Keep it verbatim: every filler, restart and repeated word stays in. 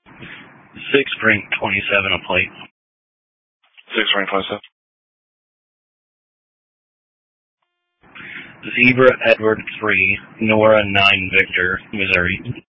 Six Brink twenty-seven a plate. Six Brink twenty-seven. Zebra Edward three, Nora nine Victor, Missouri.